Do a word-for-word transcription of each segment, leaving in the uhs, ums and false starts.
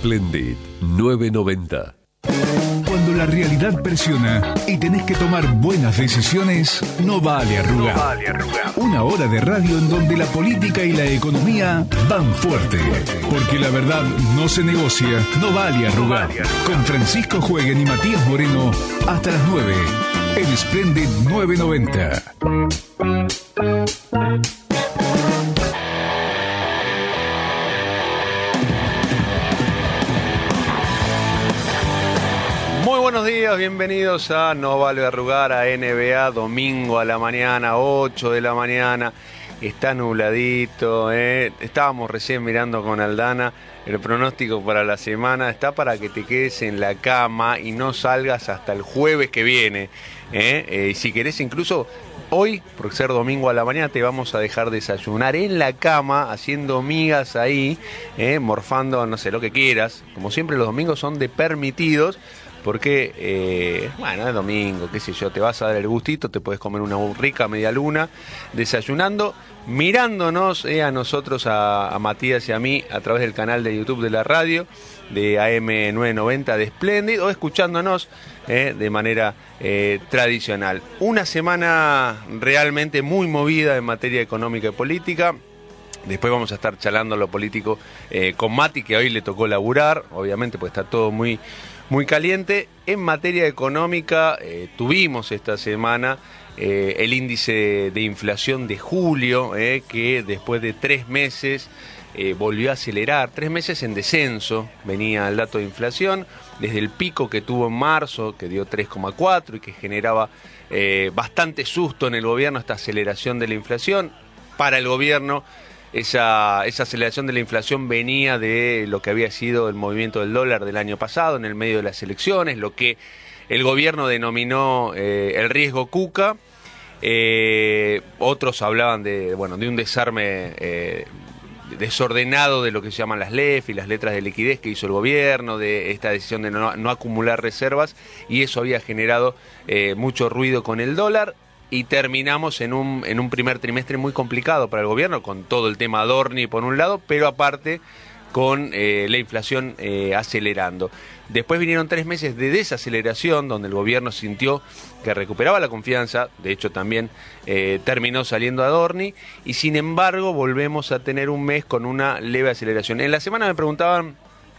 Splendid novecientos noventa. Cuando la realidad presiona y tenés que tomar buenas decisiones, no vale arrugar. No vale arrugar. Una hora de radio en donde la política y la economía van fuerte. Porque la verdad no se negocia, no vale arrugar. Con Francisco Jueguen y Matías Moreno hasta las nueve en Splendid novecientos noventa. Muy buenos días, bienvenidos a No Vale Arrugar, a N B A, domingo a la mañana, ocho de la mañana, está nubladito, ¿eh? Estábamos recién mirando con Aldana el pronóstico para la semana, está para que te quedes en la cama y no salgas hasta el jueves que viene, ¿eh? Eh, y si querés incluso hoy, por ser domingo a la mañana, te vamos a dejar desayunar en la cama, haciendo migas ahí, ¿eh? Morfando, no sé, lo que quieras, como siempre los domingos son de permitidos. Porque, eh, bueno, es domingo, qué sé yo, te vas a dar el gustito, te puedes comer una rica media luna, desayunando, mirándonos eh, a nosotros, a, a Matías y a mí, a través del canal de YouTube de la radio, de A M novecientos noventa de Splendid, o escuchándonos eh, de manera eh, tradicional. Una semana realmente muy movida en materia económica y política. Después vamos a estar charlando lo político eh, con Mati, que hoy le tocó laburar, obviamente, pues está todo muy... muy caliente. En materia económica, eh, tuvimos esta semana eh, el índice de inflación de julio, eh, que después de tres meses eh, volvió a acelerar, tres meses en descenso, venía el dato de inflación, desde el pico que tuvo en marzo, que dio tres coma cuatro y que generaba eh, bastante susto en el gobierno, esta aceleración de la inflación. Para el gobierno, Esa, esa aceleración de la inflación venía de lo que había sido el movimiento del dólar del año pasado en el medio de las elecciones, lo que el gobierno denominó eh, el riesgo Cuca. Eh, otros hablaban de, bueno, de un desarme eh, desordenado de lo que se llaman las L E F y las letras de liquidez que hizo el gobierno, de esta decisión de no, no acumular reservas, y eso había generado eh, mucho ruido con el dólar. Y terminamos en un, en un primer trimestre muy complicado para el gobierno, con todo el tema Adorni por un lado, pero aparte con eh, la inflación eh, acelerando. Después vinieron tres meses de desaceleración, donde el gobierno sintió que recuperaba la confianza, de hecho también eh, terminó saliendo Adorni, y sin embargo volvemos a tener un mes con una leve aceleración. En la semana me preguntaban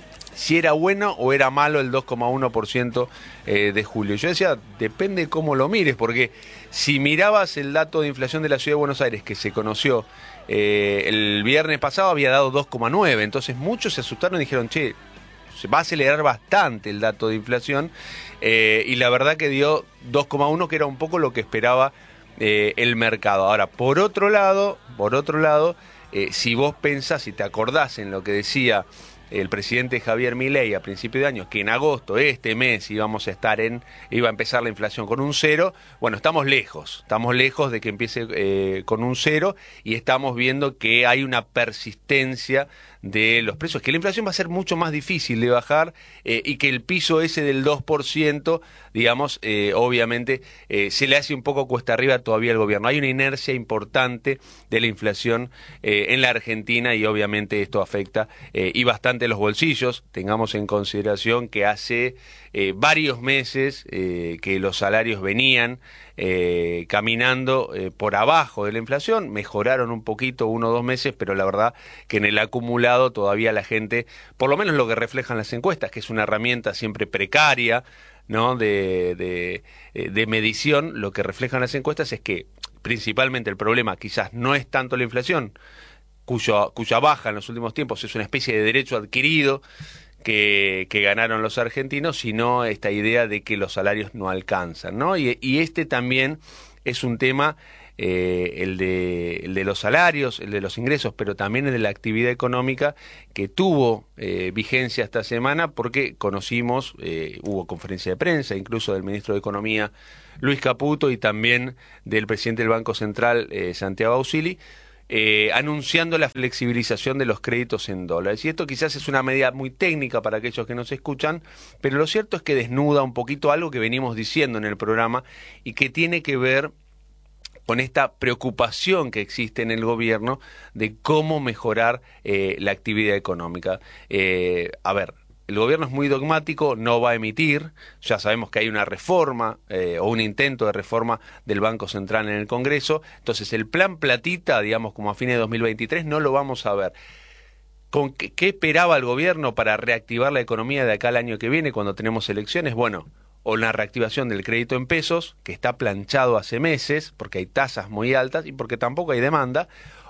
si era bueno o era malo el dos coma uno por ciento eh, de julio. Yo decía, depende cómo lo mires, porque si mirabas el dato de inflación de la Ciudad de Buenos Aires, que se conoció eh, el viernes pasado, había dado dos coma nueve, entonces muchos se asustaron y dijeron, che, se va a acelerar bastante el dato de inflación, eh, y la verdad que dio dos coma uno, que era un poco lo que esperaba eh, el mercado. Ahora, por otro lado, por otro lado, eh, si vos pensás y te acordás en lo que decía el presidente Javier Milei a principio de año, que en agosto, este mes, íbamos a estar en, iba a empezar la inflación con un cero, bueno, estamos lejos, estamos lejos de que empiece eh, con un cero, y estamos viendo que hay una persistencia de los precios, que la inflación va a ser mucho más difícil de bajar, eh, y que el piso ese del dos por ciento, digamos, eh, obviamente eh, se le hace un poco cuesta arriba todavía al gobierno. Hay una inercia importante de la inflación eh, en la Argentina, y obviamente esto afecta eh, y bastante los bolsillos. Tengamos en consideración que hace eh, varios meses eh, que los salarios venían eh, caminando eh, por abajo de la inflación, mejoraron un poquito uno o dos meses, pero la verdad que en el acumulado todavía la gente, por lo menos lo que reflejan las encuestas, que es una herramienta siempre precaria, ¿no?, de, de, de medición, lo que reflejan las encuestas es que principalmente el problema quizás no es tanto la inflación, cuyo, cuya baja en los últimos tiempos es una especie de derecho adquirido que, que ganaron los argentinos, sino esta idea de que los salarios no alcanzan, ¿no? Y, y este también es un tema, eh, el, de, el de los salarios, el de los ingresos, pero también el de la actividad económica, que tuvo eh, vigencia esta semana, porque conocimos, eh, hubo conferencia de prensa, incluso del ministro de Economía, Luis Caputo, y también del presidente del Banco Central, eh, Santiago Ausilli, Eh, anunciando la flexibilización de los créditos en dólares. Y esto quizás es una medida muy técnica para aquellos que nos escuchan, pero lo cierto es que desnuda un poquito algo que venimos diciendo en el programa y que tiene que ver con esta preocupación que existe en el gobierno de cómo mejorar eh, la actividad económica. Eh, a ver, el gobierno es muy dogmático, no va a emitir, ya sabemos que hay una reforma eh, o un intento de reforma del Banco Central en el Congreso, entonces el plan platita, digamos como a fines de dos mil veintitrés, no lo vamos a ver. ¿Con qué, qué esperaba el gobierno para reactivar la economía de acá al año que viene cuando tenemos elecciones? Bueno, o la reactivación del crédito en pesos, que está planchado hace meses, porque hay tasas muy altas y porque tampoco hay demanda,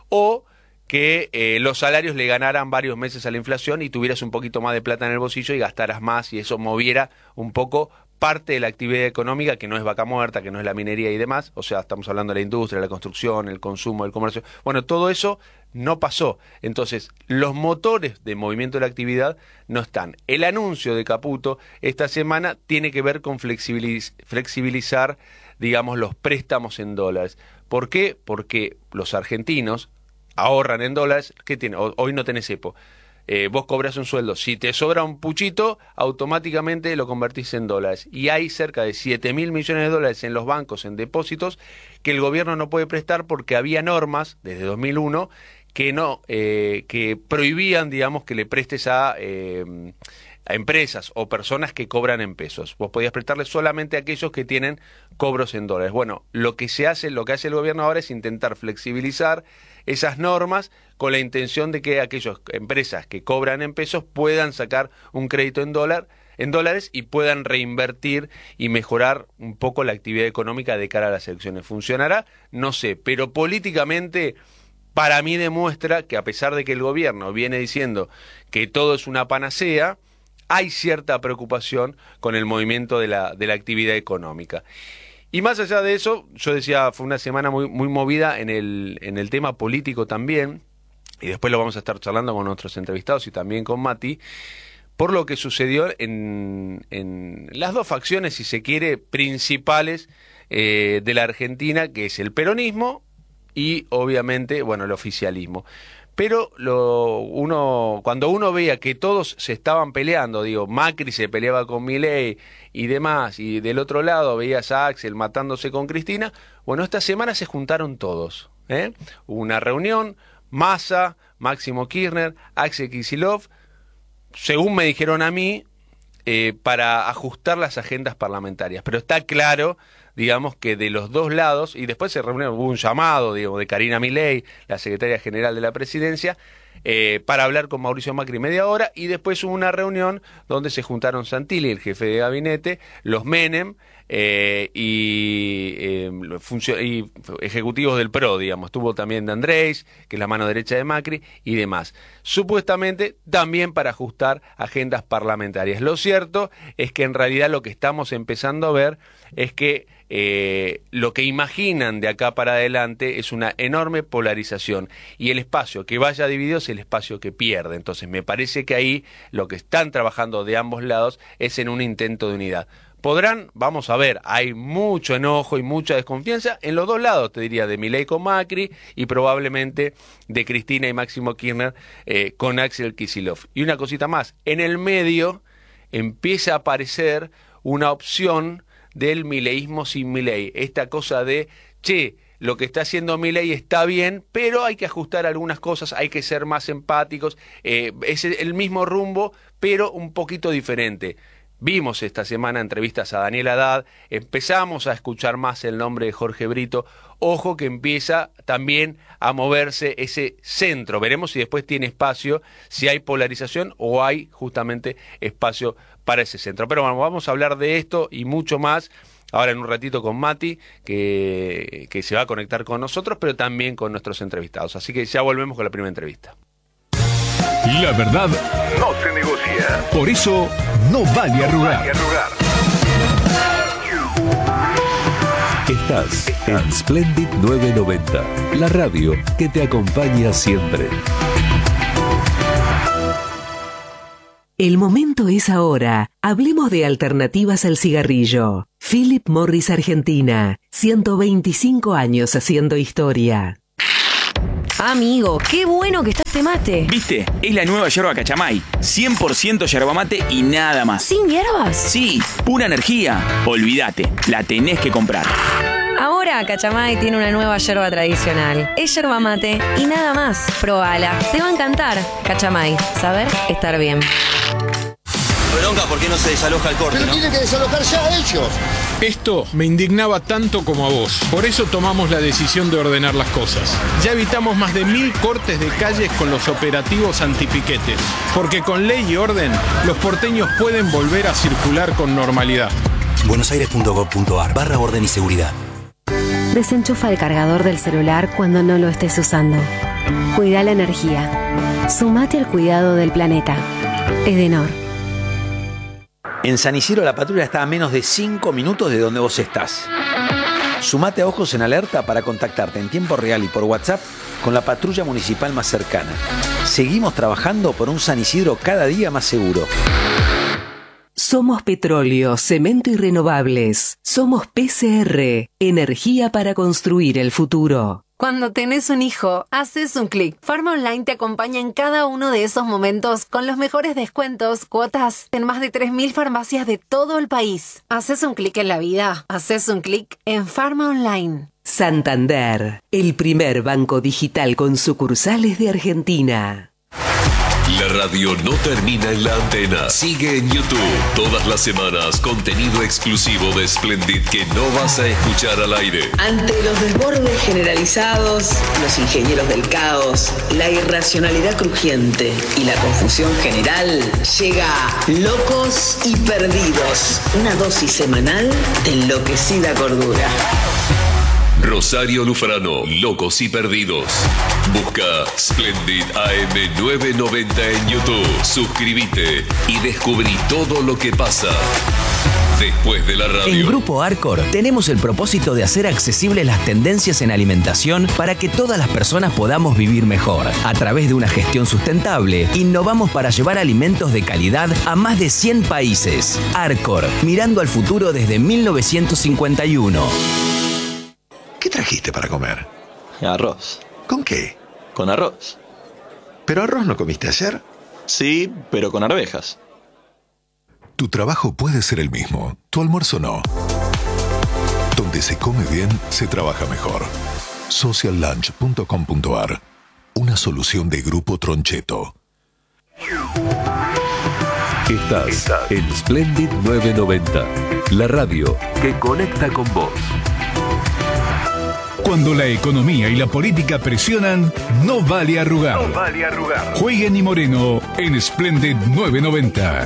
o que eh, los salarios le ganaran varios meses a la inflación y tuvieras un poquito más de plata en el bolsillo y gastaras más y eso moviera un poco parte de la actividad económica, que no es vaca muerta, que no es la minería y demás, o sea, estamos hablando de la industria, la construcción, el consumo, el comercio. Bueno, todo eso no pasó. Entonces, los motores de movimiento de la actividad no están. El anuncio de Caputo esta semana tiene que ver con flexibiliz- flexibilizar, digamos, los préstamos en dólares. ¿Por qué? Porque los argentinos ahorran en dólares. ¿Qué tiene? Hoy no tenés cepo. Eh, vos cobras un sueldo. Si te sobra un puchito, automáticamente lo convertís en dólares. Y hay cerca de siete mil millones de dólares en los bancos, en depósitos, que el gobierno no puede prestar porque había normas, desde dos mil uno, que no eh, que prohibían, digamos, que le prestes a, eh, a empresas o personas que cobran en pesos. Vos podías prestarle solamente a aquellos que tienen cobros en dólares. Bueno, lo que se hace, lo que hace el gobierno ahora es intentar flexibilizar esas normas con la intención de que aquellas empresas que cobran en pesos puedan sacar un crédito en dólar, en dólares y puedan reinvertir y mejorar un poco la actividad económica de cara a las elecciones. ¿Funcionará? No sé, pero políticamente para mí demuestra que a pesar de que el gobierno viene diciendo que todo es una panacea, hay cierta preocupación con el movimiento de la, de la actividad económica. Y más allá de eso, yo decía, fue una semana muy, muy movida en el, en el tema político también, y después lo vamos a estar charlando con nuestros entrevistados y también con Mati, por lo que sucedió en, en las dos facciones, si se quiere, principales eh, de la Argentina, que es el peronismo y obviamente, bueno, el oficialismo. Pero lo, uno, cuando uno veía que todos se estaban peleando, digo, Macri se peleaba con Milei y demás, y del otro lado veías a Axel matándose con Cristina, bueno, esta semana se juntaron todos, ¿eh? Hubo una reunión, Massa, Máximo Kirchner, Axel Kicillof, según me dijeron a mí, eh, para ajustar las agendas parlamentarias. Pero está claro, digamos, que de los dos lados, y después se reunió, hubo un llamado, digamos, de Karina Milei, la secretaria general de la presidencia, eh, para hablar con Mauricio Macri media hora, y después hubo una reunión donde se juntaron Santilli, el jefe de gabinete, los Menem, eh, y, eh, funcio- y ejecutivos del P R O, digamos. Estuvo también de Andrés, que es la mano derecha de Macri, y demás. Supuestamente también para ajustar agendas parlamentarias. Lo cierto es que en realidad lo que estamos empezando a ver es que eh, lo que imaginan de acá para adelante es una enorme polarización, y el espacio que vaya dividido es el espacio que pierde. Entonces me parece que ahí lo que están trabajando de ambos lados es en un intento de unidad. Podrán, vamos a ver, hay mucho enojo y mucha desconfianza en los dos lados, te diría, de Milei con Macri y probablemente de Cristina y Máximo Kirchner eh, con Axel Kicillof. Y una cosita más, en el medio empieza a aparecer una opción del mileísmo sin Milei, esta cosa de, che, lo que está haciendo Milei está bien, pero hay que ajustar algunas cosas, hay que ser más empáticos, eh, es el mismo rumbo, pero un poquito diferente. Vimos esta semana entrevistas a Daniel Haddad, empezamos a escuchar más el nombre de Jorge Brito, ojo que empieza también a moverse ese centro, veremos si después tiene espacio, si hay polarización o hay justamente espacio para ese centro. Pero bueno, vamos a hablar de esto y mucho más ahora en un ratito con Mati, que, que se va a conectar con nosotros, pero también con nuestros entrevistados. Así que ya volvemos con la primera entrevista. La verdad No se negocia. por eso no vale arrugar. Estás en Splendid novecientos noventa, la radio que te acompaña siempre. El momento es ahora. Hablemos de alternativas al cigarrillo. Philip Morris Argentina, ciento veinticinco años haciendo historia. Amigo, qué bueno que está este mate. ¿Viste? Es la nueva yerba Cachamay. cien por ciento yerba mate y nada más. ¿Sin hierbas? Sí, pura energía. Olvídate, la tenés que comprar. Ahora Cachamay tiene una nueva yerba tradicional. Es yerba mate y nada más. Probala, te va a encantar. Cachamay, saber estar bien. bronca por qué no se desaloja el corte, Pero ¿no? tienen que desalojar ya ellos. Esto me indignaba tanto como a vos. Por eso tomamos la decisión de ordenar las cosas. Ya evitamos más de mil cortes de calles con los operativos antipiquetes. Porque con ley y orden, los porteños pueden volver a circular con normalidad. buenosaires.gov.ar barra orden y seguridad. Desenchufa el cargador del celular cuando no lo estés usando. Cuida la energía. Sumate al cuidado del planeta. Edenor. En San Isidro la patrulla está a menos de cinco minutos de donde vos estás. Sumate a Ojos en Alerta para contactarte en tiempo real y por WhatsApp con la patrulla municipal más cercana. Seguimos trabajando por un San Isidro cada día más seguro. Somos Petróleo, Cemento y Renovables. Somos P C R, energía para construir el futuro. Cuando tenés un hijo, haces un clic. Farma Online te acompaña en cada uno de esos momentos con los mejores descuentos, cuotas en más de tres mil farmacias de todo el país. Haces un clic en la vida, haces un clic en Farma Online. Santander, el primer banco digital con sucursales de Argentina. La radio no termina en la antena. Sigue en YouTube. Todas las semanas, contenido exclusivo de Splendid que no vas a escuchar al aire. Ante los desbordes generalizados, los ingenieros del caos, la irracionalidad crujiente y la confusión general, llega Locos y Perdidos, una dosis semanal de enloquecida cordura. Rosario Lufrano, Locos y Perdidos. Busca Splendid A M novecientos noventa en YouTube. Suscríbete y descubrí todo lo que pasa después de la radio. En Grupo Arcor tenemos el propósito de hacer accesibles las tendencias en alimentación para que todas las personas podamos vivir mejor. A través de una gestión sustentable, innovamos para llevar alimentos de calidad a más de cien países. Arcor, mirando al futuro desde mil novecientos cincuenta y uno. ¿Qué trajiste para comer? Arroz. ¿Con qué? Con arroz. ¿Pero arroz no comiste ayer? Sí, pero con arvejas. Tu trabajo puede ser el mismo, tu almuerzo no. Donde se come bien, se trabaja mejor. social lunch punto com punto a r. Una solución de Grupo Troncheto. Estás en Splendid novecientos noventa, la radio que conecta con vos. Cuando la economía y la política presionan, no vale arrugar. No vale arrugar. Jueguen y Moreno en Splendid novecientos noventa.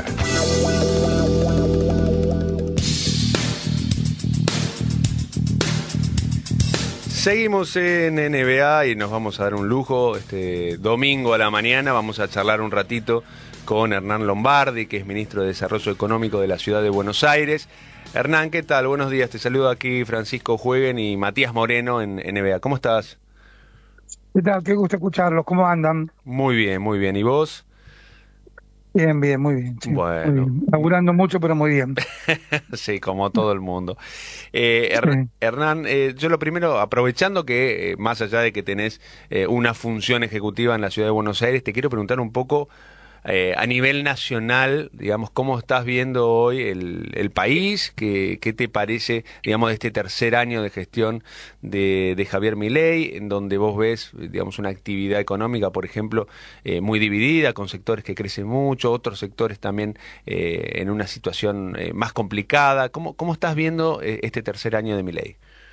Seguimos en N B A y nos vamos a dar un lujo. Este domingo a la mañana vamos a charlar un ratito con Hernán Lombardi, que es ministro de Desarrollo Económico de la Ciudad de Buenos Aires. Hernán, ¿qué tal? Buenos días, te saludo aquí Francisco Jueguen y Matías Moreno en N B A. ¿Cómo estás? ¿Qué tal? Qué gusto escucharlos, ¿cómo andan? Muy bien, muy bien. ¿Y vos? Bien, bien, muy bien. Sí, bueno. Muy bien. Laburando mucho, pero muy bien. Sí, como todo el mundo. Eh, Her sí. Hernán, eh, yo lo primero, aprovechando que, eh, más allá de que tenés eh, una función ejecutiva en la Ciudad de Buenos Aires, te quiero preguntar un poco Eh, a nivel nacional, digamos, ¿cómo estás viendo hoy el, el país? ¿Qué, ¿Qué te parece, digamos, de este tercer año de gestión de, de Javier Milei, en donde vos ves, digamos, una actividad económica, por ejemplo, eh, muy dividida, con sectores que crecen mucho, otros sectores también eh, en una situación eh, más complicada? ¿Cómo, cómo estás viendo eh, este tercer año de Milei?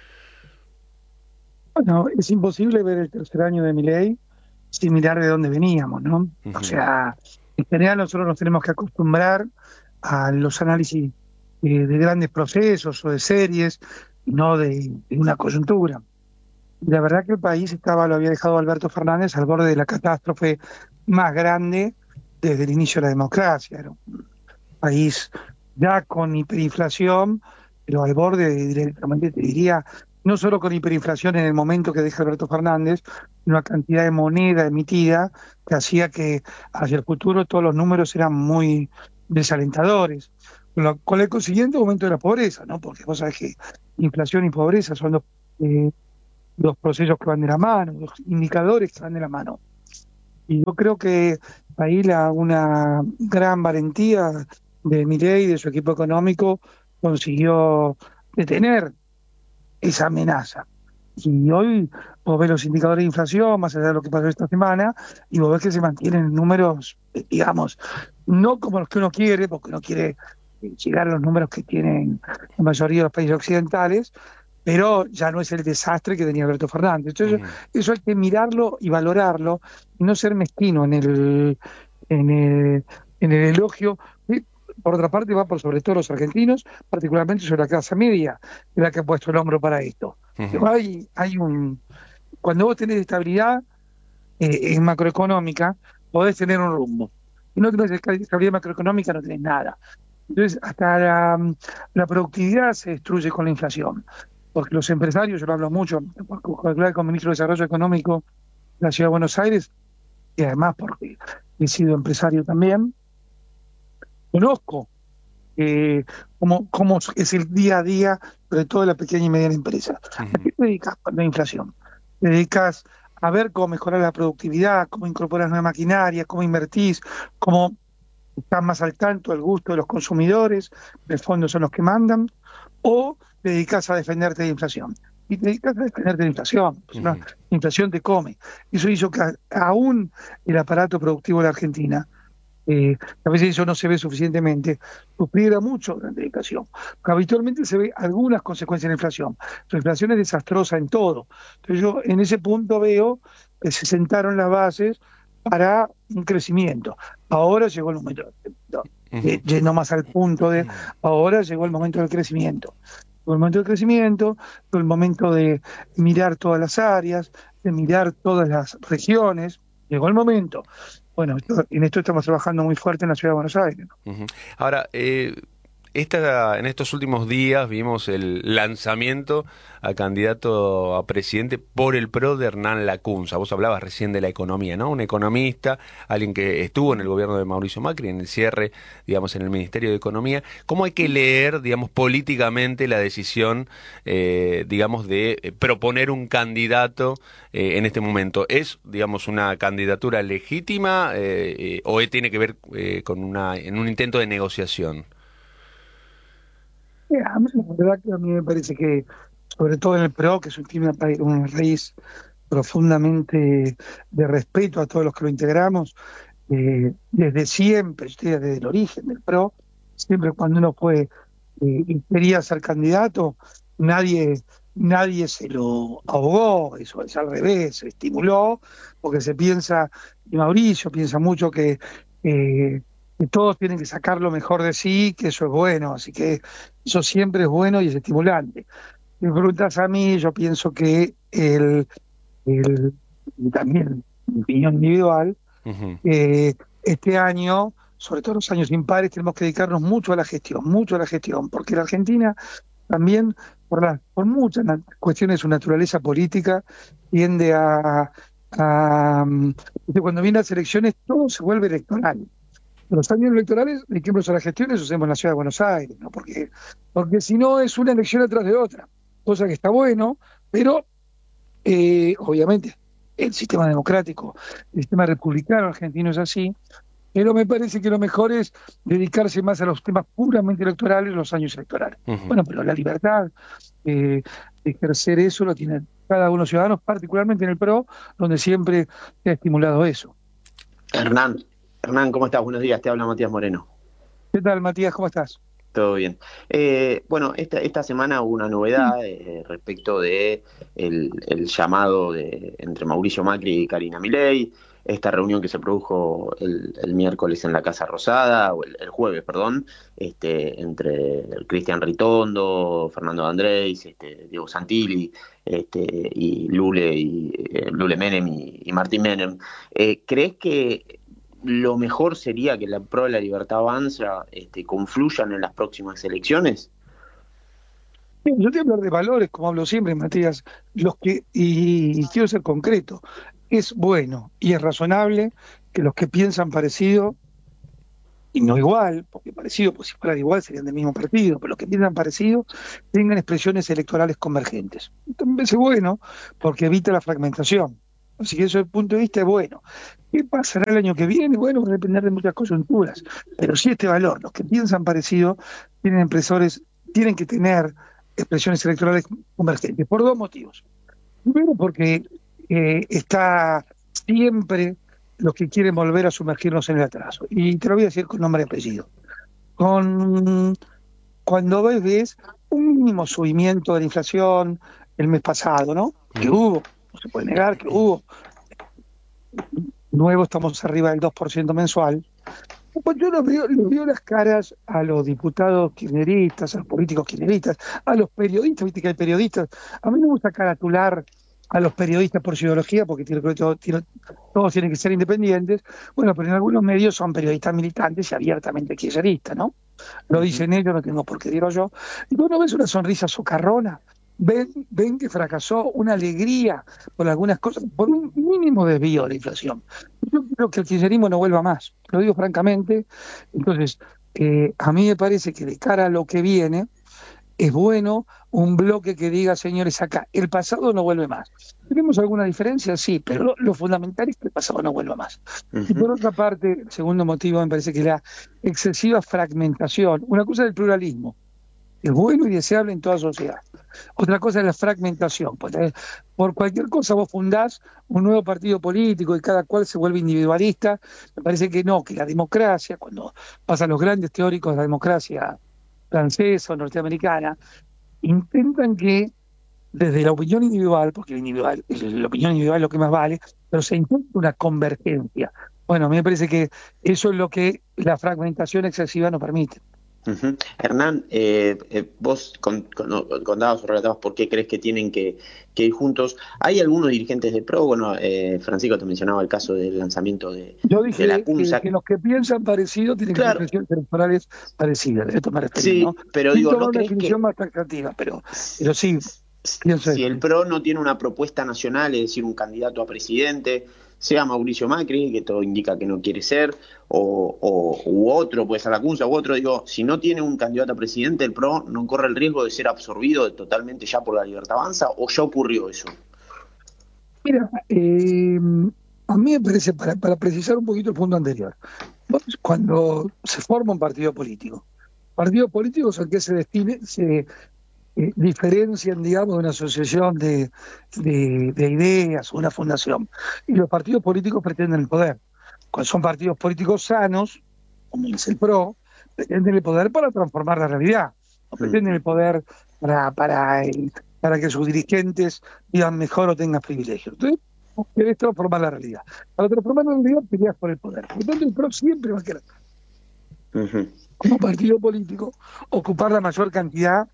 Bueno, es imposible ver el tercer año de Milei sin mirar de dónde veníamos, ¿no? Uh-huh. O sea, en general nosotros nos tenemos que acostumbrar a los análisis eh, de grandes procesos o de series, y no de, de una coyuntura. Y la verdad que el país estaba, lo había dejado Alberto Fernández al borde de la catástrofe más grande desde el inicio de la democracia. Era un país ya con hiperinflación, pero al borde, directamente te diría, no solo con hiperinflación en el momento que deja Alberto Fernández, sino una cantidad de moneda emitida que hacía que hacia el futuro todos los números eran muy desalentadores. Con, con el consiguiente aumento de la pobreza, ¿no? Porque vos sabés que inflación y pobreza son los, eh, los procesos que van de la mano, los indicadores que van de la mano. Y yo creo que ahí la, una gran valentía de Milei y de su equipo económico consiguió detener esa amenaza. Y hoy vos ves los indicadores de inflación, más allá de lo que pasó esta semana, y vos ves que se mantienen números, digamos, no como los que uno quiere, porque uno quiere llegar a los números que tienen la mayoría de los países occidentales, pero ya no es el desastre que tenía Alberto Fernández. Entonces, uh-huh. eso hay que mirarlo y valorarlo, y no ser mezquino en el, en el, en el elogio. Y, por otra parte, va por sobre todo los argentinos, particularmente sobre la clase media, de la que ha puesto el hombro para esto. Uh-huh. Hay, hay un, cuando vos tenés estabilidad eh, en macroeconómica, podés tener un rumbo. Si no tenés estabilidad macroeconómica, no tenés nada. Entonces, hasta la, la productividad se destruye con la inflación. Porque los empresarios, yo lo hablo mucho, porque como ministro de Desarrollo Económico de la Ciudad de Buenos Aires, y además porque he sido empresario también, conozco eh, cómo, cómo es el día a día, sobre todo de la pequeña y mediana empresa. Uh-huh. ¿A qué te dedicas con la inflación? Te dedicas a ver cómo mejorar la productividad, cómo incorporar nueva maquinaria, cómo invertís, cómo estás más al tanto del gusto de los consumidores, en el fondo son los que mandan, o te dedicas a defenderte de inflación. Y te dedicas a defenderte de inflación. Pues uh-huh. La inflación te come. Eso hizo que aún el aparato productivo de la Argentina, eh, a veces eso no se ve suficientemente, sufriera mucho de la dedicación. Porque habitualmente se ve algunas consecuencias de la inflación. La inflación es desastrosa en todo. Entonces yo en ese punto veo que se sentaron las bases para un crecimiento. Ahora llegó el momento, no, uh-huh. yendo más al punto de, ahora llegó el momento del crecimiento. Llegó el momento del crecimiento, llegó el momento de mirar todas las áreas, de mirar todas las regiones, llegó el momento. Bueno, esto, en esto estamos trabajando muy fuerte en la Ciudad de Buenos Aires, ¿no? Uh-huh. Ahora, eh... Esta, en estos últimos días vimos el lanzamiento a candidato a presidente por el P R O de Hernán Lacunza. Vos hablabas recién de la economía, ¿no? Un economista, alguien que estuvo en el gobierno de Mauricio Macri, en el cierre, digamos, en el Ministerio de Economía. ¿Cómo hay que leer, digamos, políticamente la decisión, eh, digamos, de proponer un candidato eh, en este momento? ¿Es, digamos, una candidatura legítima eh, eh, o tiene que ver eh, con una, en un intento de negociación? A mí, la verdad que a mí me parece que, sobre todo en el P R O, que es un, tiene una, una raíz profundamente de respeto a todos los que lo integramos, eh, desde siempre, desde el origen del P R O, siempre cuando uno fue eh, y quería ser candidato, nadie nadie se lo ahogó, eso es al revés, se estimuló, porque se piensa, y Mauricio piensa mucho que... Eh, que todos tienen que sacar lo mejor de sí, que eso es bueno, así que eso siempre es bueno y es estimulante. Si me preguntas a mí, yo pienso que el, el también mi opinión individual, uh-huh. eh, este año, sobre todo los años impares, tenemos que dedicarnos mucho a la gestión, mucho a la gestión, porque la Argentina también, por, la, por muchas cuestiones de su naturaleza política, tiende a, a... Cuando vienen las elecciones, todo se vuelve electoral. Los años electorales, dediquémonos a la gestión, eso hacemos en la Ciudad de Buenos Aires, ¿no? Porque, porque si no es una elección atrás de otra, cosa que está bueno, pero eh, obviamente el sistema democrático, el sistema republicano argentino es así, pero me parece que lo mejor es dedicarse más a los temas puramente electorales en los años electorales. Uh-huh. Bueno, pero la libertad eh, de ejercer eso lo tienen cada uno de los ciudadanos, particularmente en el P R O, donde siempre se ha estimulado eso. Hernán. Hernán, ¿cómo estás? Buenos días, te habla Matías Moreno. ¿Qué tal, Matías? ¿Cómo estás? Todo bien. Eh, bueno, esta esta semana hubo una novedad eh, respecto de el, el llamado de entre Mauricio Macri y Karina Milei, esta reunión que se produjo el, el miércoles en la Casa Rosada, o el, el jueves, perdón, este, entre Cristian Ritondo, Fernando Andrés, este, Diego Santilli, este, y Lule, y, eh, Lule Menem y, y Martín Menem. Eh, ¿Crees que lo mejor sería que la P R O de la Libertad Avanza este, confluyan en las próximas elecciones? Yo te hablo de valores, como hablo siempre, Matías, los que y, y quiero ser concreto. Es bueno y es razonable que los que piensan parecido, y no igual, porque parecido, pues si fueran igual serían del mismo partido, pero los que piensan parecido tengan expresiones electorales convergentes. También es bueno porque evita la fragmentación. Así que eso desde el punto de vista es bueno. ¿Qué pasará el año que viene? Bueno, va a depender de muchas coyunturas, pero sí este valor. Los que piensan parecido tienen impresores, tienen que tener expresiones electorales convergentes, por dos motivos. Primero, porque eh, está siempre los que quieren volver a sumergirnos en el atraso. Y te lo voy a decir con nombre y apellido. Con, cuando ves, ves un mínimo subimiento de la inflación el mes pasado, ¿no? Que hubo, no se puede negar que hubo. Nuevo estamos arriba del dos por ciento mensual. Pues yo los veo, los veo las caras a los diputados kirchneristas, a los políticos kirchneristas, a los periodistas, viste que hay periodistas. A mí me gusta caratular a los periodistas por su ideología, porque tiene, todo, tiene, todos tienen que ser independientes. Bueno, pero en algunos medios son periodistas militantes y abiertamente kirchneristas, ¿no? Lo dicen ellos, no tengo por qué dirlo yo. Y vos no ves una sonrisa socarrona. Ven, ven que fracasó, una alegría por algunas cosas, por un mínimo desvío de la inflación. Yo creo que el kirchnerismo no vuelva más, lo digo francamente. Entonces, eh, a mí me parece que de cara a lo que viene, es bueno un bloque que diga, señores, acá, el pasado no vuelve más. ¿Tenemos alguna diferencia? Sí, pero lo, lo fundamental es que el pasado no vuelva más. Uh-huh. Y por otra parte, el segundo motivo me parece que la excesiva fragmentación, una cosa es el pluralismo, es bueno y deseable en toda sociedad. Otra cosa es la fragmentación. Pues, eh, por cualquier cosa vos fundás un nuevo partido político y cada cual se vuelve individualista. Me parece que no, que la democracia, cuando pasan los grandes teóricos de la democracia francesa o norteamericana, intentan que desde la opinión individual, porque el individual, la opinión individual es lo que más vale, pero se intenta una convergencia. Bueno, a mí me parece que eso es lo que la fragmentación excesiva no permite. Uh-huh. Hernán, eh, eh, vos con, con, contabas o relatabas por qué crees que tienen que, que ir juntos. Hay algunos dirigentes de PRO, bueno, eh, Francisco te mencionaba el caso del lanzamiento de, Yo dije de la CUNSA. Que, que los que piensan parecido tienen claro. que tener presiones electorales parecidas. Esto me refiero, sí, ¿no? pero digo, no una definición que... más atractiva, pero, pero sí. Pienso si el PRO no tiene una propuesta nacional, es decir, un candidato a presidente, sea Mauricio Macri, que todo indica que no quiere ser, o, o u otro, puede ser la CUNSA, u otro, digo, si no tiene un candidato a presidente, el PRO no corre el riesgo de ser absorbido totalmente ya por la Libertad Avanza, o ya ocurrió eso. Mira, eh, a mí me parece, para, para precisar un poquito el punto anterior, cuando se forma un partido político, partidos políticos al que se destine, se eh, diferencian, digamos, de una asociación de, de, de ideas o una fundación. Y los partidos políticos pretenden el poder. Cuando son partidos políticos sanos, como es el PRO, pretenden el poder para transformar la realidad, o pretenden el poder para, para, el, para que sus dirigentes vivan mejor o tengan privilegios. Entonces, querés transformar la realidad. Para transformar la realidad, peleas por el poder. Por lo tanto, el PRO siempre va a querer, uh-huh. como partido político, ocupar la mayor cantidad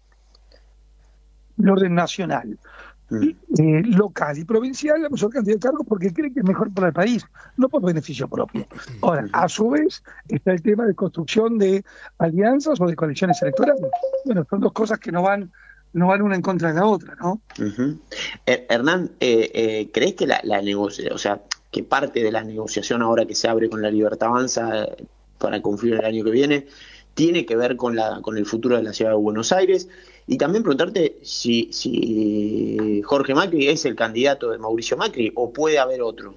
de orden nacional, uh-huh. eh, local y provincial, la mayor cantidad de cargos, porque cree que es mejor para el país, no por beneficio propio. Ahora, a su vez, está el tema de construcción de alianzas o de coaliciones electorales. Bueno, son dos cosas que no van no van una en contra de la otra, ¿no? Uh-huh. Eh, Hernán, eh, eh, ¿crees que la, la negociación, o sea, que parte de la negociación ahora que se abre con la Libertad Avanza eh, para confluir el año que viene, tiene que ver con la con el futuro de la ciudad de Buenos Aires? Y también preguntarte si, si Jorge Macri es el candidato de Mauricio Macri o puede haber otro.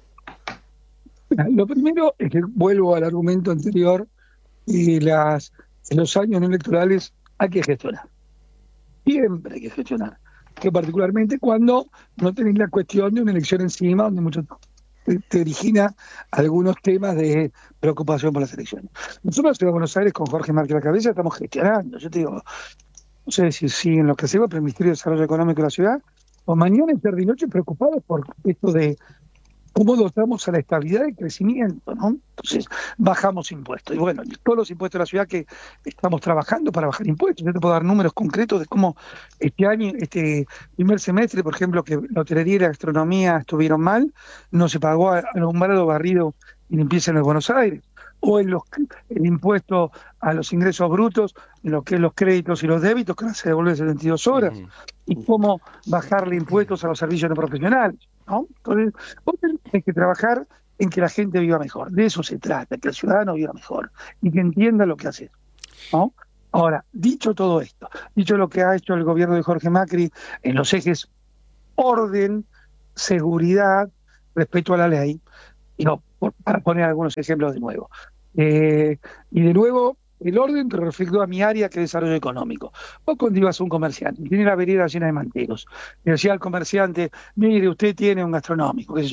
Lo primero es que vuelvo al argumento anterior, y las, en los años no electorales hay que gestionar. Siempre hay que gestionar, que particularmente cuando no tenés la cuestión de una elección encima, donde mucho te, te origina algunos temas de preocupación por las elecciones. Nosotros en la Ciudad de Buenos Aires, con Jorge Macri a la cabeza, estamos gestionando. Yo te digo, no sé si siguen lo que hacemos por el Ministerio de Desarrollo Económico de la ciudad, o mañana en tarde y noche preocupados por esto de cómo dotamos a la estabilidad y el crecimiento, ¿no? Entonces, bajamos impuestos. Y bueno, todos los impuestos de la ciudad que estamos trabajando para bajar impuestos. Yo te puedo dar números concretos de cómo este año, este primer semestre, por ejemplo, que la hotelería y la gastronomía estuvieron mal, no se pagó alumbrado, barrido y limpieza en el Buenos Aires. O en los, el impuesto a los ingresos brutos, en lo que es los créditos y los débitos, que se devuelve setenta y dos horas. Uh-huh. Y cómo bajarle impuestos a los servicios no profesionales, ¿no? Entonces, vos tenés que trabajar en que la gente viva mejor. De eso se trata, que el ciudadano viva mejor y que entienda lo que hace, ¿no? Ahora, dicho todo esto, dicho lo que ha hecho el gobierno de Jorge Macri en los ejes orden, seguridad, respeto a la ley, y no, por, para poner algunos ejemplos de nuevo. Eh, y de nuevo, el orden te refirió a mi área, que es desarrollo económico. Vos cuando ibas a un comerciante, tiene la vereda llena de manteros, le decía al comerciante, mire, usted tiene un gastronómico, qué sé yo,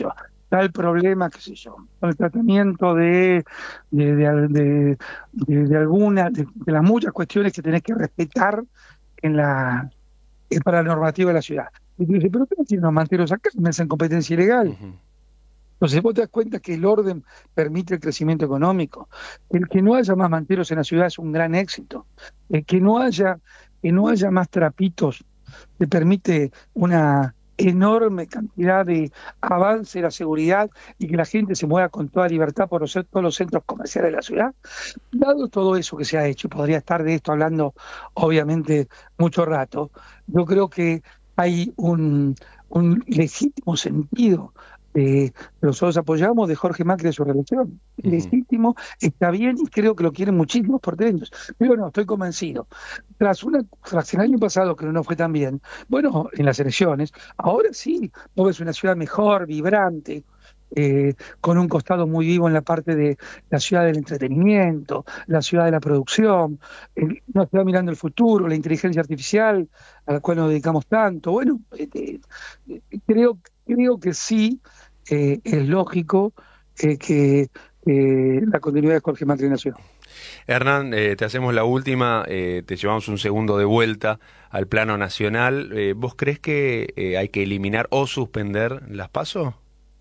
está el problema, qué sé yo, con el tratamiento de de, de, de, de, de alguna, de, de las muchas cuestiones que tenés que respetar en la eh, para la normativa de la ciudad. Y tú dices, pero ¿qué tienen los manteros acá? Me hacen competencia ilegal. Uh-huh. Entonces vos te das cuenta que el orden permite el crecimiento económico. El que no haya más manteros en la ciudad es un gran éxito. El que no haya, que no haya más trapitos te permite una enorme cantidad de avance de la seguridad y que la gente se mueva con toda libertad por los, todos los centros comerciales de la ciudad. Dado todo eso que se ha hecho, podría estar de esto hablando obviamente mucho rato, yo creo que hay un, un legítimo sentido Eh, nosotros apoyamos de Jorge Macri de su reelección. Uh-huh. Legítimo, está bien y creo que lo quieren muchísimos porteños. Pero no, estoy convencido. Tras una tras el año pasado que no fue tan bien, bueno, en las elecciones, ahora sí, vos ves una ciudad mejor, vibrante, eh, con un costado muy vivo en la parte de la ciudad del entretenimiento, la ciudad de la producción, eh, una ciudad mirando el futuro, la inteligencia artificial, a la cual nos dedicamos tanto. Bueno, eh, eh, creo, creo que sí. Eh, es lógico eh, que eh, la continuidad de Jorge Macri en la ciudad. Hernán, eh, te hacemos la última, eh, te llevamos un segundo de vuelta al plano nacional. Eh, ¿Vos crees que eh, hay que eliminar o suspender las PASO?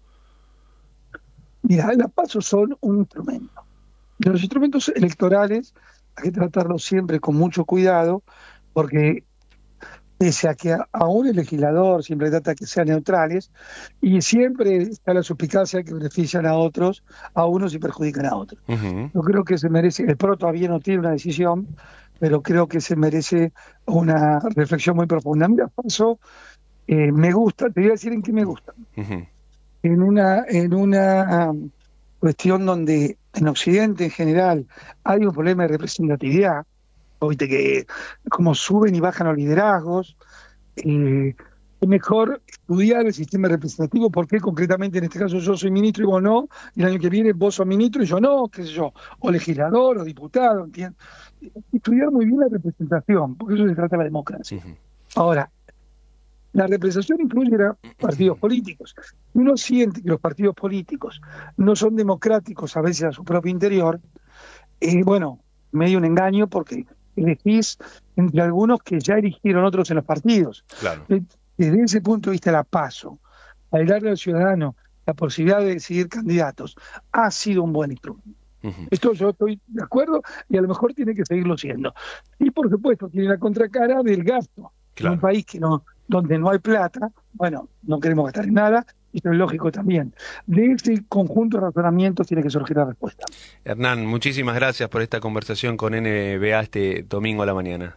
Mira, las PASO son un instrumento. De los instrumentos electorales hay que tratarlos siempre con mucho cuidado, porque pese a que aún el legislador siempre trata que sean neutrales, y siempre está la suspicacia que benefician a otros, a unos y perjudican a otros. Uh-huh. Yo creo que se merece, el P R O todavía no tiene una decisión, pero creo que se merece una reflexión muy profunda. Mira, paso, eh, me gusta, te voy a decir en qué me gusta. Uh-huh. En una, en una um, cuestión donde en Occidente en general hay un problema de representatividad, viste que como suben y bajan los liderazgos, eh, es mejor estudiar el sistema representativo, porque concretamente en este caso yo soy ministro y vos no, y el año que viene vos sos ministro y yo no, qué sé yo, o legislador o diputado, ¿entiendes? Estudiar muy bien la representación, porque eso se trata de la democracia. Uh-huh. Ahora, la representación incluye a partidos políticos. Uno siente que los partidos políticos no son democráticos a veces a su propio interior, eh, bueno, medio un engaño, porque elegís entre algunos que ya eligieron otros en los partidos. Claro. Desde ese punto de vista, la PASO, al darle al ciudadano la posibilidad de decidir candidatos, ha sido un buen instrumento. Uh-huh. Esto yo estoy de acuerdo y a lo mejor tiene que seguirlo siendo. Y por supuesto tiene la contracara del gasto. Claro. En un país que no, donde no hay plata, bueno, no queremos gastar en nada, y esto es lógico también. De ese conjunto de razonamientos tiene que surgir la respuesta. Hernán, muchísimas gracias por esta conversación con N B A este domingo a la mañana.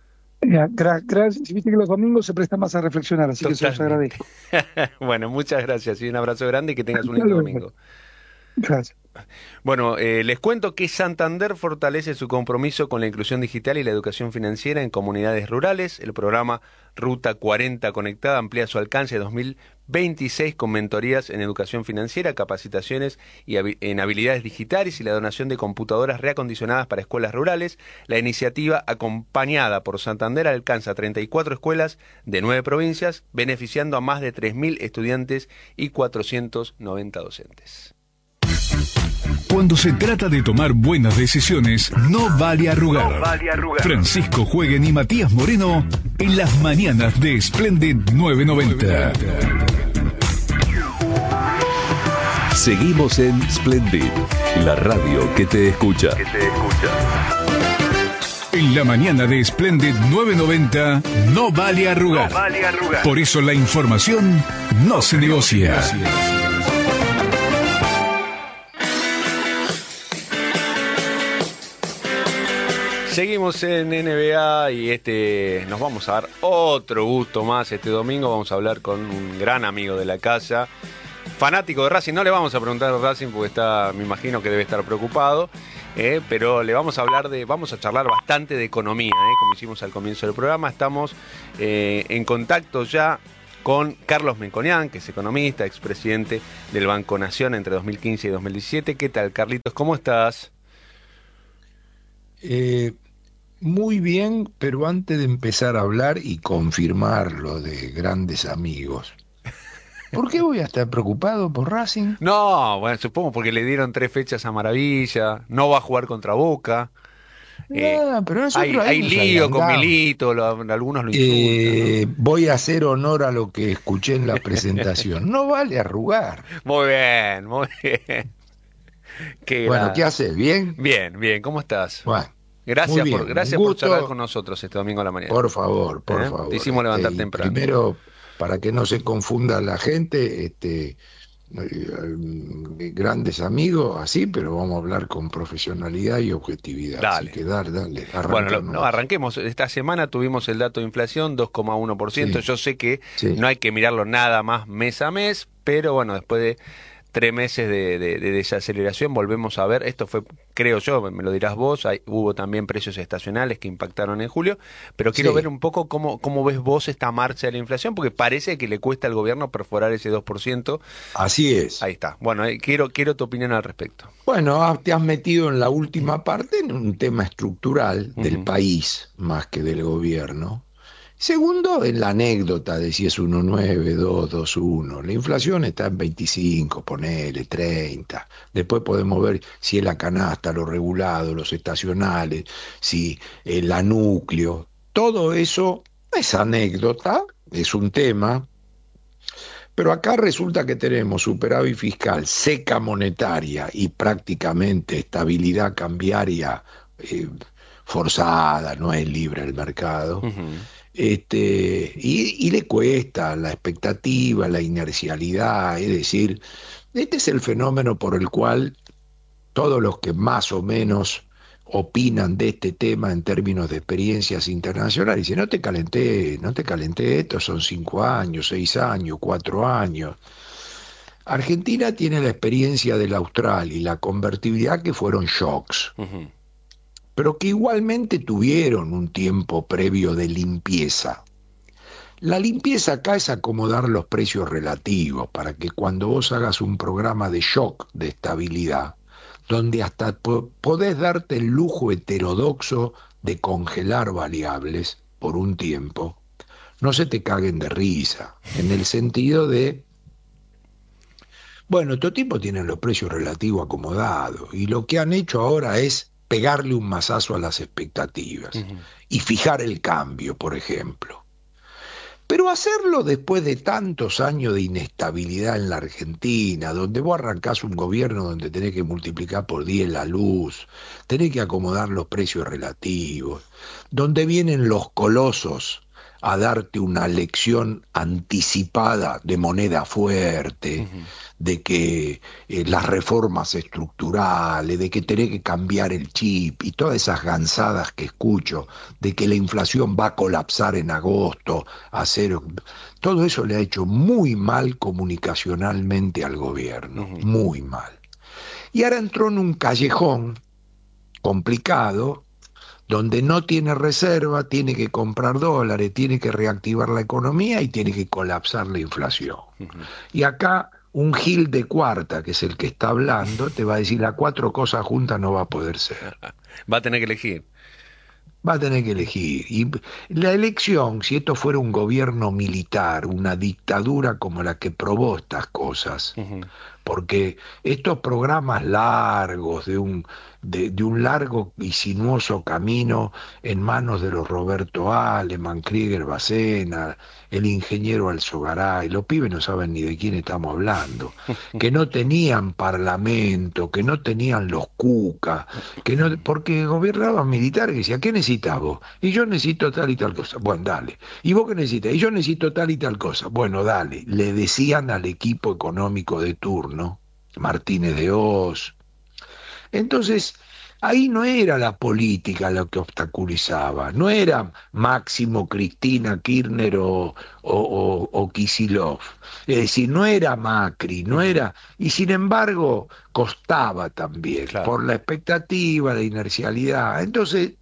Gra- gracias. Viste que los domingos se prestan más a reflexionar, así Totalmente. Que se los agradezco. Bueno, muchas gracias y un abrazo grande y que tengas un lindo domingo. Gracias. Bueno, eh, les cuento que Santander fortalece su compromiso con la inclusión digital y la educación financiera en comunidades rurales. El programa Ruta cuarenta Conectada amplía su alcance de dos mil veintiséis con mentorías en educación financiera, capacitaciones y hab- en habilidades digitales y la donación de computadoras reacondicionadas para escuelas rurales. La iniciativa, acompañada por Santander, alcanza treinta y cuatro escuelas de nueve provincias, beneficiando a más de tres mil estudiantes y cuatrocientos noventa docentes. Cuando se trata de tomar buenas decisiones, no vale arrugar. No vale arrugar. Francisco Jueguen y Matías Moreno en las mañanas de Splendid nueve noventa. Seguimos en Splendid, la radio que te escucha. Que te escucha. En la mañana de Splendid nueve noventa, no vale arrugar. No vale arrugar. Por eso la información no se negocia. Seguimos en N B A y este nos vamos a dar otro gusto más este domingo. Vamos a hablar con un gran amigo de la casa, fanático de Racing. No le vamos a preguntar de Racing porque está, me imagino que debe estar preocupado, eh, pero le vamos a hablar de, vamos a charlar bastante de economía, eh, como hicimos al comienzo del programa. Estamos eh, en contacto ya con Carlos Melconian, que es economista, expresidente del Banco Nación entre dos mil quince y dos mil diecisiete. ¿Qué tal, Carlitos? ¿Cómo estás? Eh, muy bien, pero antes de empezar a hablar y confirmar lo de grandes amigos, ¿Por qué voy a estar preocupado por Racing? No, bueno, supongo porque le dieron tres fechas a Maravilla, no va a jugar contra Boca. No, Eh, pero nosotros hay, ahí hay nos lío con agrandamos. Milito, lo- algunos lo insultan. Eh, voy a hacer honor a lo que escuché en la presentación. No vale arrugar. Muy bien, muy bien. Qué Bueno, gra- ¿qué haces? ¿Bien? Bien, bien, ¿cómo estás? Bueno, Gracias muy bien, por gracias un por gusto. charlar con nosotros este domingo a la mañana. Por favor, por ¿Eh? favor. Te hicimos levantar Este, y temprano. Primero, para que no se confunda la gente, este, eh, grandes amigos, así, pero vamos a hablar con profesionalidad y objetividad. Dale. Así que dale, dale. Bueno, lo- arrancamos. no, arranquemos. Esta semana tuvimos el dato de inflación, dos coma uno por ciento. Sí. Yo sé que Sí. no hay que mirarlo nada más mes a mes, pero bueno, después de tres meses de, de- de desaceleración volvemos a ver, esto fue, creo yo, me lo dirás vos, hay- hubo también precios estacionales que impactaron en julio, pero quiero Sí. ver un poco cómo, cómo ves vos esta marcha de la inflación, porque parece que le cuesta al gobierno perforar ese dos por ciento. Así es. Ahí está. Bueno, eh, quiero, quiero tu opinión al respecto. Bueno, ah, te has metido en la última parte en un tema estructural del país más que del gobierno. Segundo, en la anécdota de si es uno coma nueve, dos, dos coma uno. La inflación está en veinticinco, ponele, treinta. Después podemos ver si es la canasta, lo regulado, los estacionales, si es la núcleo. Todo eso es anécdota, es un tema. Pero acá resulta que tenemos superávit fiscal, seca monetaria y prácticamente estabilidad cambiaria eh, forzada, no es libre el mercado. Este, y, y le cuesta la expectativa, la inercialidad, es decir, este es el fenómeno por el cual todos los que más o menos opinan de este tema en términos de experiencias internacionales dicen, no te calenté, no te calenté, estos son cinco años, seis años, cuatro años. Argentina tiene la experiencia del Austral y la convertibilidad que fueron shocks, pero que igualmente tuvieron un tiempo previo de limpieza. La limpieza acá es acomodar los precios relativos para que cuando vos hagas un programa de shock de estabilidad, donde hasta po- podés darte el lujo heterodoxo de congelar variables por un tiempo, no se te caguen de risa, en el sentido de, bueno, estos tipos tienen los precios relativos acomodados, y lo que han hecho ahora es pegarle un mazazo a las expectativas y fijar el cambio, por ejemplo. Pero hacerlo después de tantos años de inestabilidad en la Argentina, donde vos arrancás un gobierno donde tenés que multiplicar por diez la luz, tenés que acomodar los precios relativos, donde vienen los colosos a darte una lección anticipada de moneda fuerte, de que eh, las reformas estructurales, de que tenés que cambiar el chip y todas esas gansadas que escucho, de que la inflación va a colapsar en agosto a cero, todo eso le ha hecho muy mal comunicacionalmente al gobierno, muy mal. Y ahora entró en un callejón complicado, donde no tiene reserva, tiene que comprar dólares, tiene que reactivar la economía y tiene que colapsar la inflación. Y acá un Gil de cuarta, que es el que está hablando, te va a decir las cuatro cosas juntas no va a poder ser. Va a tener que elegir. Va a tener que elegir. Y la elección, si esto fuera un gobierno militar, una dictadura como la que probó estas cosas, porque estos programas largos, de un, de, de un largo y sinuoso camino en manos de los Roberto Aleman, Krieger Bacena, el ingeniero Alzogaray, los pibes no saben ni de quién estamos hablando, que no tenían parlamento, que no tenían los cuca, que no, porque gobernaban militares que decían, ¿qué necesitas vos? Y yo necesito tal y tal cosa, bueno, dale. ¿Y vos qué necesitas? Y yo necesito tal y tal cosa, bueno, dale. Le decían al equipo económico de turno, Martínez de Oz. Entonces, ahí no era la política lo que obstaculizaba, no era Máximo, Cristina, Kirchner o, o, o, o Kicillof, es decir, no era Macri, no era, y sin embargo costaba también, claro, por la expectativa, la inercialidad. Entonces,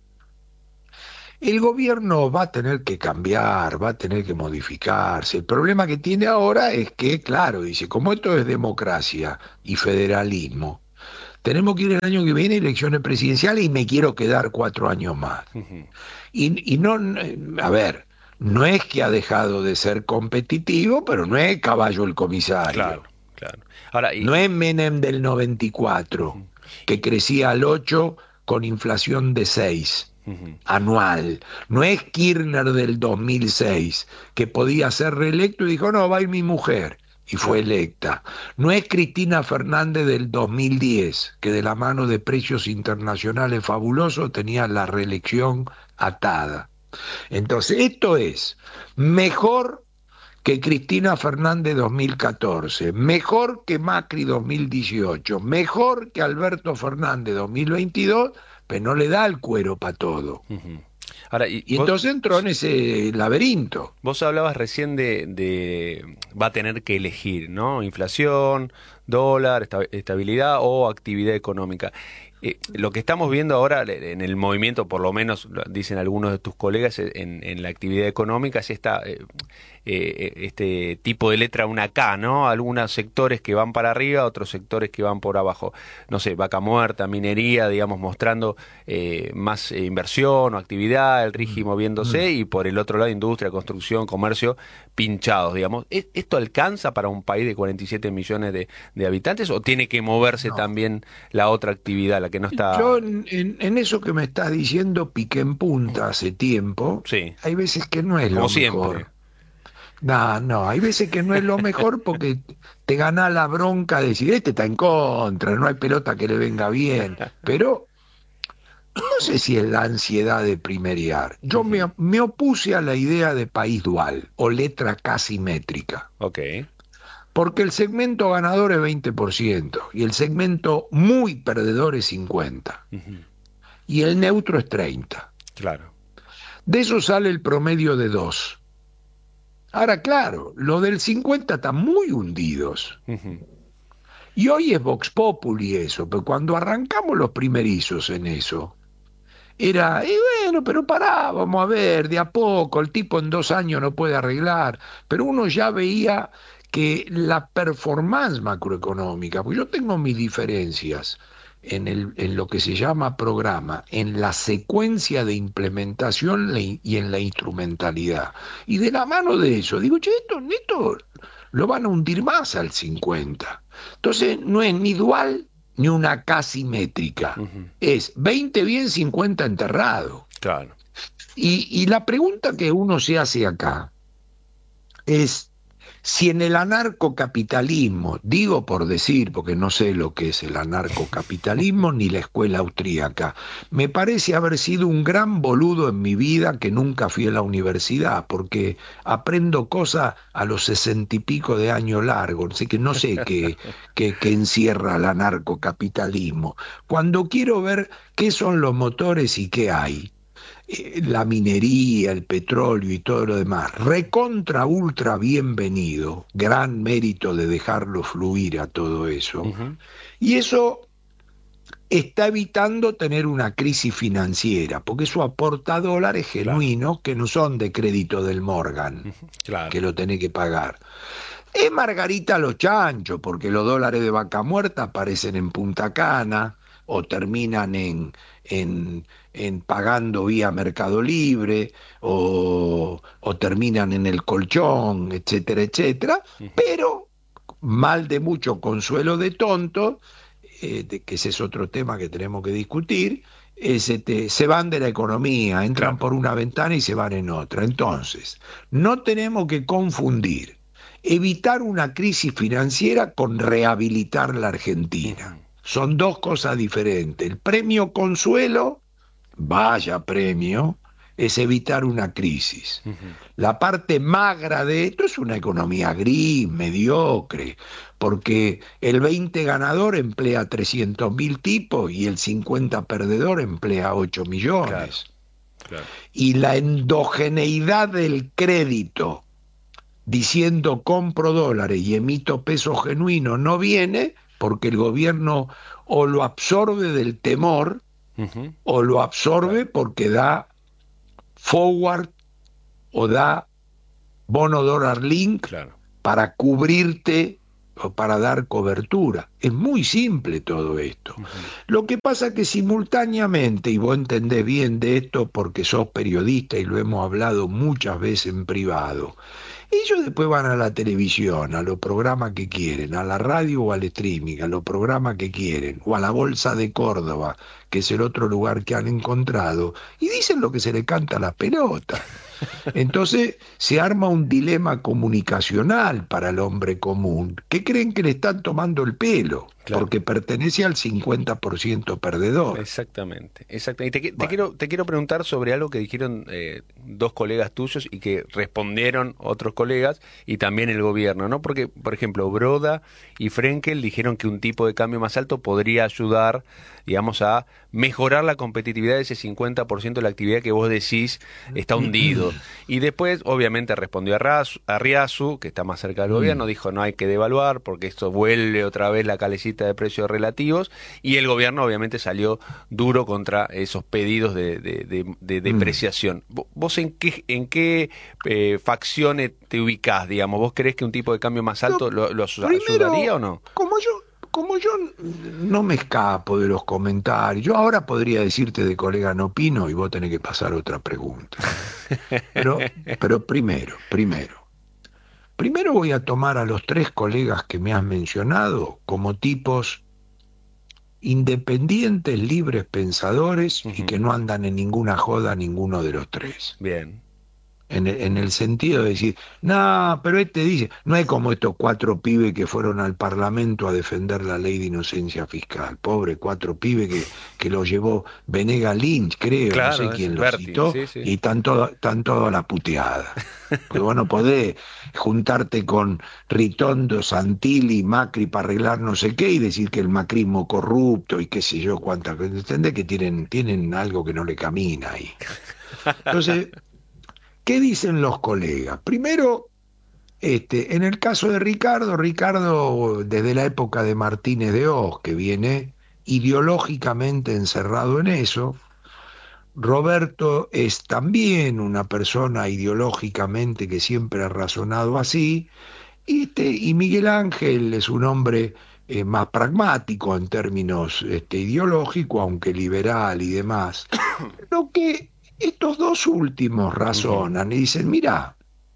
el gobierno va a tener que cambiar, va a tener que modificarse. El problema que tiene ahora es que, claro, dice, como esto es democracia y federalismo, tenemos que ir el año que viene a elecciones presidenciales y me quiero quedar cuatro años más. Uh-huh. Y, y no, a ver, No es que ha dejado de ser competitivo, pero no es Caballo el comisario. Claro, claro. Ahora, y... No es Menem del noventa y cuatro, uh-huh. que crecía al ocho con inflación de seis. Uh-huh. Anual. No es Kirchner del dos mil seis, que podía ser reelecto y dijo, no, va a ir mi mujer, y fue electa. No es Cristina Fernández del dos mil diez, que de la mano de precios internacionales fabulosos tenía la reelección atada. Entonces, esto es mejor que Cristina Fernández dos mil catorce, mejor que Macri dos mil dieciocho, mejor que Alberto Fernández dos mil veintidós, pero no le da el cuero para todo. Uh-huh. Ahora, y, y vos, entonces entró en ese laberinto. Vos hablabas recién de, de va a tener que elegir, ¿no? Inflación, dólar, esta, estabilidad o actividad económica. Eh, lo que estamos viendo ahora en el movimiento, por lo menos dicen algunos de tus colegas, en, en la actividad económica es esta, eh, eh, este tipo de letra una K, ¿no? Algunos sectores que van para arriba, otros sectores que van por abajo. No sé, vaca muerta, minería, digamos, mostrando eh, más eh, inversión o actividad, el R I G I moviéndose, mm. y por el otro lado industria, construcción, comercio, pinchados, digamos. ¿Esto alcanza para un país de cuarenta y siete millones de, de habitantes o tiene que moverse no. también la otra actividad, la que no está...? Yo en, en, en eso que me estás diciendo piqué en punta hace tiempo. Sí. Hay veces que no es Como lo siempre. mejor. No, no, hay veces que no es lo mejor porque te gana la bronca de decir, este está en contra, no hay pelota que le venga bien. Pero no sé si es la ansiedad de primerear. Yo me, me opuse a la idea de país dual o letra casi métrica. Ok. Porque el segmento ganador es veinte por ciento y el segmento muy perdedor es cincuenta por ciento. Uh-huh. Y el neutro es treinta por ciento. Claro. De eso sale el promedio de dos. Ahora, claro, lo del cincuenta están muy hundidos. Uh-huh. Y hoy es Vox Populi eso, pero cuando arrancamos los primerizos en eso, era, y bueno, pero pará, vamos a ver, de a poco, el tipo en dos años no puede arreglar, pero uno ya veía que la performance macroeconómica, pues yo tengo mis diferencias en, el, en lo que se llama programa, en la secuencia de implementación y en la instrumentalidad. Y de la mano de eso, digo, che, esto, esto lo van a hundir más al cincuenta. Entonces no es ni dual ni una casi métrica. Uh-huh. Es veinte bien, cincuenta enterrado. Claro. Y, y la pregunta que uno se hace acá es, si en el anarcocapitalismo, digo por decir, porque no sé lo que es el anarcocapitalismo ni la escuela austríaca, me parece haber sido un gran boludo en mi vida que nunca fui a la universidad, porque aprendo cosas a los sesenta y pico de año largo, así que no sé qué, qué, qué encierra el anarcocapitalismo. Cuando quiero ver qué son los motores y qué hay, la minería, el petróleo y todo lo demás, recontra ultra bienvenido, gran mérito de dejarlo fluir a todo eso, uh-huh. y eso está evitando tener una crisis financiera, porque eso aporta dólares genuinos, claro, que no son de crédito del Morgan, uh-huh. claro, que lo tenés que pagar. Es Margarita los chanchos, porque los dólares de vaca muerta aparecen en Punta Cana, o terminan en, en, en pagando vía Mercado Libre, o, o terminan en el colchón, etcétera, etcétera, uh-huh. pero mal de mucho consuelo de tonto, eh, de, que ese es otro tema que tenemos que discutir, es, este, se van de la economía, entran claro. por una ventana y se van en otra. Entonces, no tenemos que confundir evitar una crisis financiera con rehabilitar la Argentina. Uh-huh. Son dos cosas diferentes. El premio consuelo, vaya premio, es evitar una crisis. Uh-huh. La parte magra de esto es una economía gris, mediocre, porque el veinte ganador emplea trescientos mil tipos y el cincuenta perdedor emplea ocho millones. Claro. Claro. Y la endogeneidad del crédito, diciendo compro dólares y emito pesos genuinos, no viene porque el gobierno o lo absorbe del temor, uh-huh, o lo absorbe porque da forward o da bono dólar link, claro, para cubrirte o para dar cobertura. Es muy simple todo esto. Uh-huh. Lo que pasa es que simultáneamente, y vos entendés bien de esto porque sos periodista y lo hemos hablado muchas veces en privado, ellos después van a la televisión, a los programas que quieren, a la radio o al streaming, a los programas que quieren, o a la Bolsa de Córdoba, que es el otro lugar que han encontrado, y dicen lo que se le canta a la pelota. Entonces se arma un dilema comunicacional para el hombre común, que creen que le están tomando el pelo, claro, porque pertenece al cincuenta por ciento perdedor. Exactamente, exactamente. Y te, te, bueno. quiero, te quiero preguntar sobre algo que dijeron eh, dos colegas tuyos y que respondieron otros colegas y también el gobierno, ¿no? Porque, por ejemplo, Broda y Frenkel dijeron que un tipo de cambio más alto podría ayudar, digamos, a mejorar la competitividad de ese cincuenta por ciento de la actividad que vos decís está hundido. Y después, obviamente, respondió a Riazu, que está más cerca del gobierno, dijo no hay que devaluar porque esto vuelve otra vez la calecita de precios relativos, y el gobierno obviamente salió duro contra esos pedidos de, de, de, de depreciación. ¿Vos en qué, en qué eh, facciones te ubicás, digamos? ¿Vos creés que un tipo de cambio más alto lo, lo ayudaría primero, o no? Como yo Como yo no me escapo de los comentarios, yo ahora podría decirte de colega no opino y vos tenés que pasar otra pregunta. Pero, pero primero, primero, primero voy a tomar a los tres colegas que me has mencionado como tipos independientes, libres pensadores, uh-huh, y que no andan en ninguna joda ninguno de los tres. Bien. En el, en el sentido de decir, no, pero este dice, no es como estos cuatro pibes que fueron al Parlamento a defender la ley de inocencia fiscal, pobre cuatro pibes que, que lo llevó Venegas Lynch, creo, claro, no sé quién lo Berti, citó, sí, sí. Y están todos están todo a la puteada. Porque vos no podés juntarte con Ritondo, Santilli, Macri para arreglar no sé qué y decir que el macrismo corrupto y qué sé yo cuántas, entendés que tienen, tienen algo que no le camina ahí. Entonces, ¿qué dicen los colegas? Primero, este, en el caso de Ricardo, Ricardo desde la época de Martínez de Oz, que viene ideológicamente encerrado en eso. Roberto es también una persona ideológicamente que siempre ha razonado así, y, este, y Miguel Ángel es un hombre eh, más pragmático en términos este, ideológicos, aunque liberal y demás. Lo que estos dos últimos razonan y dicen, mira,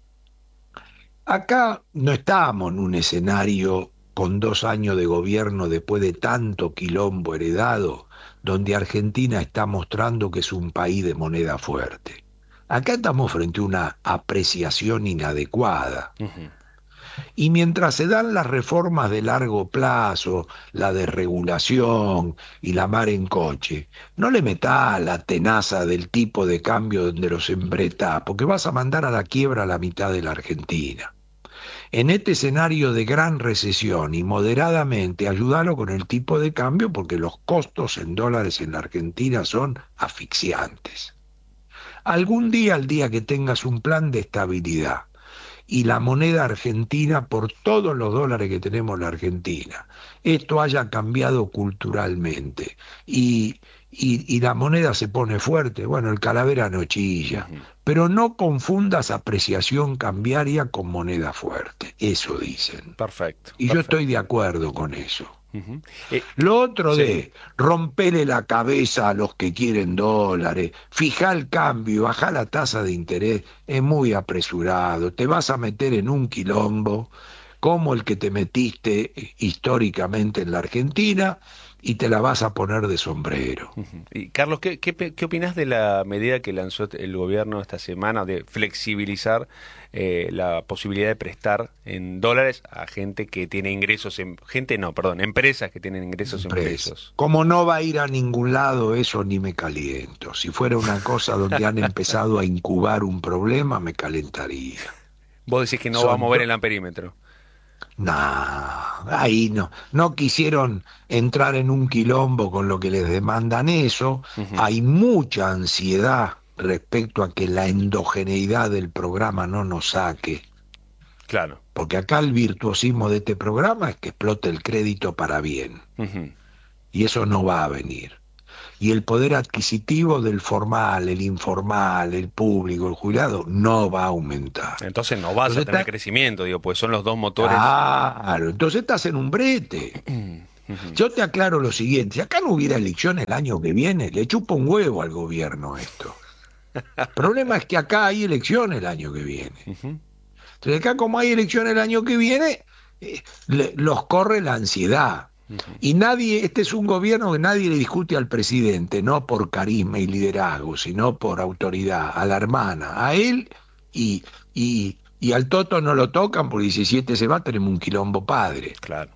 acá no estamos en un escenario con dos años de gobierno después de tanto quilombo heredado, donde Argentina está mostrando que es un país de moneda fuerte. Acá estamos frente a una apreciación inadecuada. Uh-huh. Y mientras se dan las reformas de largo plazo, la desregulación y la mar en coche, no le metás la tenaza del tipo de cambio donde los embretás, porque vas a mandar a la quiebra a la mitad de la Argentina. En este escenario de gran recesión y moderadamente ayúdalo con el tipo de cambio porque los costos en dólares en la Argentina son asfixiantes. Algún día, al día que tengas un plan de estabilidad y la moneda argentina por todos los dólares que tenemos en la Argentina, esto haya cambiado culturalmente y, y, y la moneda se pone fuerte, bueno, el calavera no chilla, uh-huh. Pero no confundas apreciación cambiaria con moneda fuerte, eso dicen. Perfecto. Y perfecto. Yo estoy de acuerdo con eso. Uh-huh. eh, Lo otro sí. de romperle la cabeza a los que quieren dólares, fijar el cambio, bajar la tasa de interés, es muy apresurado, te vas a meter en un quilombo como el que te metiste históricamente en la Argentina y te la vas a poner de sombrero. Uh-huh. Y Carlos, ¿qué, qué, qué opinás de la medida que lanzó el gobierno esta semana de flexibilizar eh, la posibilidad de prestar en dólares a gente que tiene ingresos en... Gente no, perdón, empresas que tienen ingresos Empresa. en pesos? Como no va a ir a ningún lado, eso ni me caliento. Si fuera una cosa donde han empezado a incubar un problema, me calentaría. ¿Vos decís que no Son va a mover do... el amperímetro? Nah, ahí no, no quisieron entrar en un quilombo con lo que les demandan eso. Uh-huh. Hay mucha ansiedad respecto a que la endogeneidad del programa no nos saque. Claro. Porque acá el virtuosismo de este programa es que explote el crédito para bien. Uh-huh. Y eso no va a venir. Y el poder adquisitivo del formal, el informal, el público, el jubilado, no va a aumentar. Entonces no vas entonces a tener está... crecimiento, digo, pues son los dos motores. Claro, entonces estás en un brete. Uh-huh. Yo te aclaro lo siguiente, si acá no hubiera elecciones el año que viene, le chupa un huevo al gobierno esto. El problema es que acá hay elecciones el año que viene. Uh-huh. Entonces acá como hay elecciones el año que viene, eh, le, los corre la ansiedad. Uh-huh. Y nadie, este es un gobierno que nadie le discute al presidente, no por carisma y liderazgo, sino por autoridad, a la hermana, a él y, y, y al Toto no lo tocan porque diecisiete se va, tenemos un quilombo padre. Claro.